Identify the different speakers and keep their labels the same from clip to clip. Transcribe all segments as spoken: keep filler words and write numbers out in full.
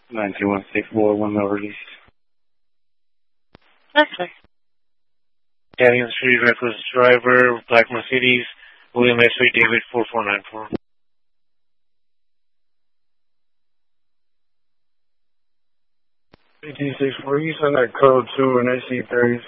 Speaker 1: nine two one six four, one mile released.
Speaker 2: Okay.
Speaker 3: Canyon Street, reckless driver, Black Mercedes, William X-ray, David four four nine four.
Speaker 4: A T six four, you send that code to an A C thirty.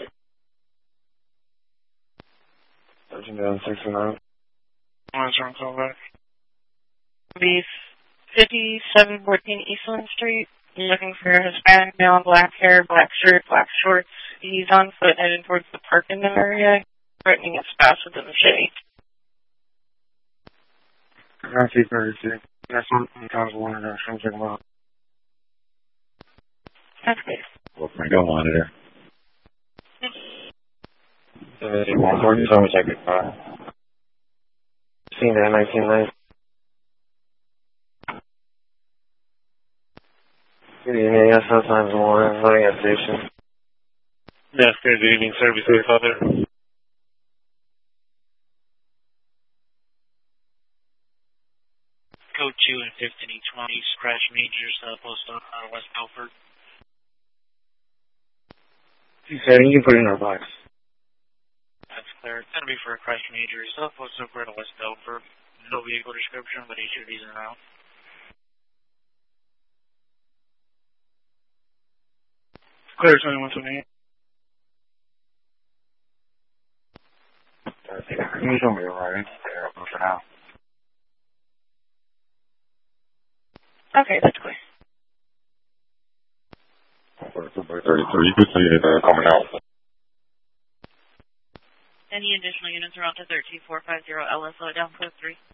Speaker 4: Touching down six and nine.
Speaker 3: One strong call back.
Speaker 2: Be fifty-seven fourteen Eastland Street. You're looking for a Hispanic male, black hair, black shirt, black shorts. He's on foot heading towards the parking area, threatening his spouse with a machete.
Speaker 4: I see thirty-six. That's one times one and I'm check them out.
Speaker 2: That's good.
Speaker 1: What's my go monitor?
Speaker 4: seven one four, you told me check it out. Seen that nineteen ninety. Good evening, yes, sometimes one, running at station.
Speaker 3: That's good. Good evening, service with Father. Code two and fifteen twenty, scratch majors, uh, post on uh, West Belford.
Speaker 4: He said, you can put it in our box.
Speaker 3: That's clear. It's going to be for a crash major, uh, post over to West Belford. No vehicle description, but he should be in and out. Clear twenty-one twenty-eight.
Speaker 4: He's going to be alright. Terrible for now.
Speaker 2: Okay, that's clear.
Speaker 4: thirty-three, you could see it uh, coming out.
Speaker 2: Any additional units are on to thirteen four five zero L S O down code three.